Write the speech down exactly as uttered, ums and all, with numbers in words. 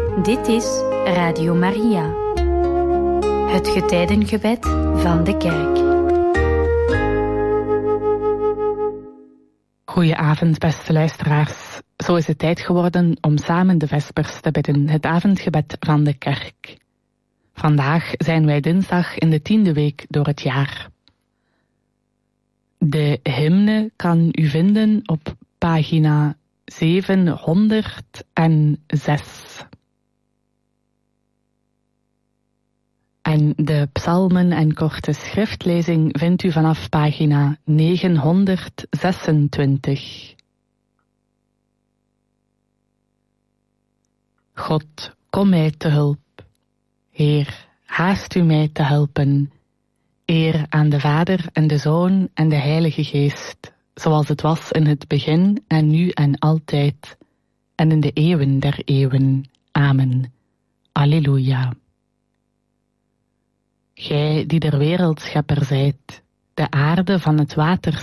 Dit is Radio Maria, het getijdengebed van de kerk. Goedenavond, beste luisteraars. Zo is het tijd geworden om samen de vespers te bidden, het avondgebed van de kerk. Vandaag zijn wij dinsdag in de tiende week door het jaar. De hymne kan u vinden op pagina zevenhonderdzes. En de psalmen en korte schriftlezing vindt u vanaf pagina negenhonderdzesentwintig. God, kom mij te hulp. Heer, haast u mij te helpen. Eer aan de Vader en de Zoon en de Heilige Geest, zoals het was in het begin en nu en altijd, en in de eeuwen der eeuwen. Amen. Alleluia. Gij die der wereld schepper zijt, de aarde van het water